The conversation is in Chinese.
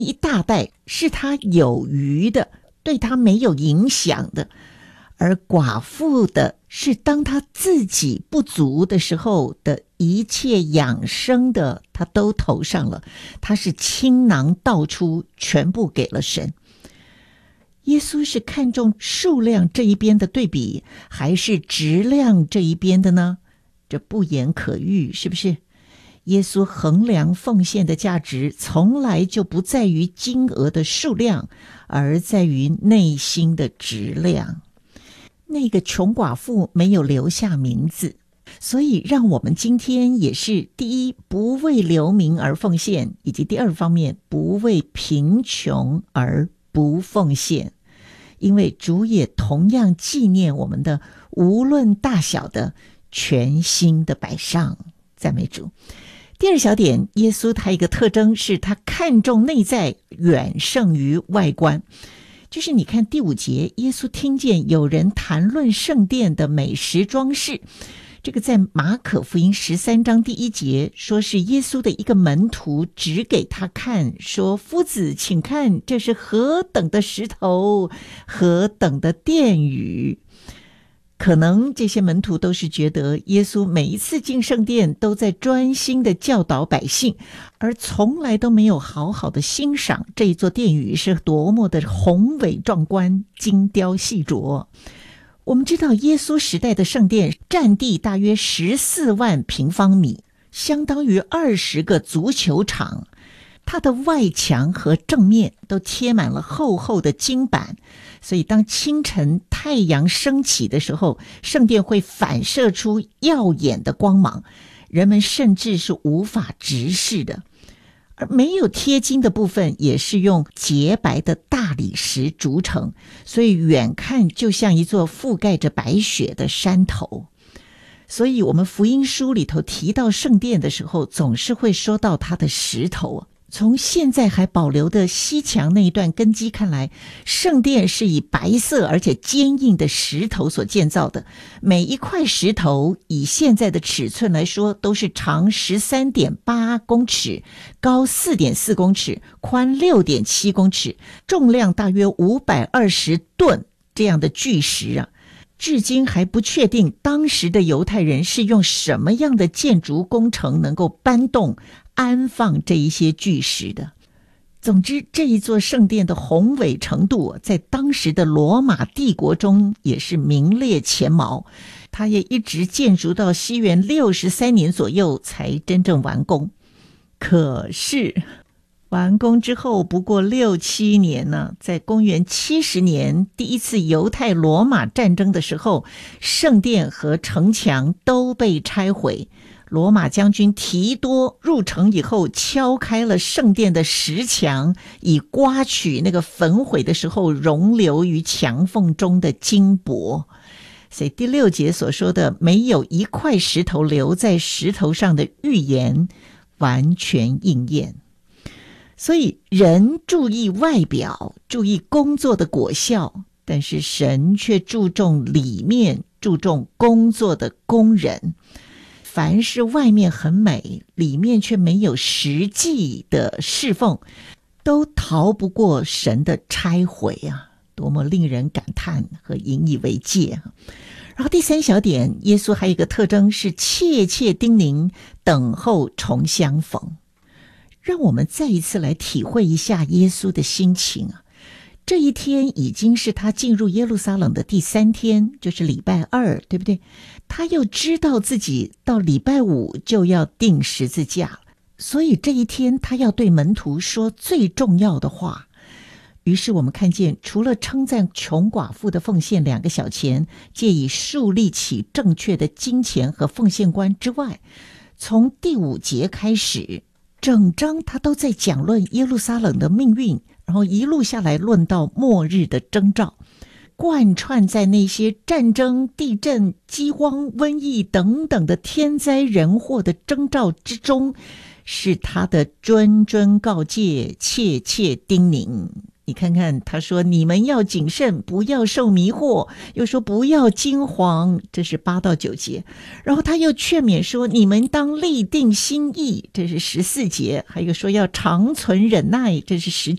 一大袋是他有余的，对他没有影响的，而寡妇的是当他自己不足的时候的一切养生的，他都投上了，他是倾囊倒出，全部给了神。耶稣是看重数量这一边的对比，还是质量这一边的呢？这不言可喻，是不是？耶稣衡量奉献的价值，从来就不在于金额的数量，而在于内心的质量。那个穷寡妇没有留下名字，所以让我们今天也是第一，不为留名而奉献，以及第二方面，不为贫穷而不奉献。因为主也同样纪念我们的无论大小的全心的摆上，赞美主。第二小点，耶稣他一个特征是他看重内在远胜于外观。就是你看第5节，耶稣听见有人谈论圣殿的美食装饰，这个在马可福音13章第1节说是耶稣的一个门徒指给他看，说夫子请看，这是何等的石头，何等的殿宇。可能这些门徒都是觉得耶稣每一次进圣殿都在专心的教导百姓，而从来都没有好好的欣赏这一座殿宇是多么的宏伟壮观，精雕细琢。我们知道耶稣时代的圣殿占地大约14万平方米，相当于20个足球场。它的外墙和正面都贴满了厚厚的金板，所以当清晨太阳升起的时候，圣殿会反射出耀眼的光芒，人们甚至是无法直视的。而没有贴金的部分也是用洁白的大理石筑成，所以远看就像一座覆盖着白雪的山头。所以我们福音书里头提到圣殿的时候，总是会说到它的石头。从现在还保留的西墙那一段根基看来，圣殿是以白色而且坚硬的石头所建造的，每一块石头以现在的尺寸来说，都是长 13.8 公尺，高 4.4 公尺，宽 6.7 公尺，重量大约520吨这样的巨石啊。至今还不确定当时的犹太人是用什么样的建筑工程能够搬动安放这一些巨石的。总之，这一座圣殿的宏伟程度在当时的罗马帝国中也是名列前茅，它也一直建筑到西元63年左右才真正完工。可是完工之后不过6、7年呢，在公元70年第一次犹太罗马战争的时候，圣殿和城墙都被拆毁。罗马将军提多入城以后，敲开了圣殿的石墙，以刮取那个焚毁的时候溶流于墙缝中的金箔。所以第6节所说的没有一块石头留在石头上的预言完全应验。所以人注意外表，注意工作的果效，但是神却注重里面，注重工作的工人。凡是外面很美，里面却没有实际的侍奉，都逃不过神的拆毁啊！多么令人感叹和引以为戒啊！然后第3小点，耶稣还有一个特征是切切叮咛，等候重相逢。让我们再一次来体会一下耶稣的心情啊！这一天已经是他进入耶路撒冷的第3天，就是礼拜2，对不对？他又知道自己到礼拜5就要钉十字架了，所以这一天他要对门徒说最重要的话。于是我们看见，除了称赞穷寡妇的奉献2个小钱，借以树立起正确的金钱和奉献观之外，从第5节开始，整章他都在讲论耶路撒冷的命运，然后一路下来论到末日的征兆，贯穿在那些战争、地震、饥荒、瘟疫等等的天灾人祸的征兆之中，是他的谆谆告诫、切切叮咛。 你看看，他说你们要谨慎，不要受迷惑，又说不要惊惶，这是8到9节。然后他又劝勉说，你们当立定心意，这是14节。还有说要长存忍耐，这是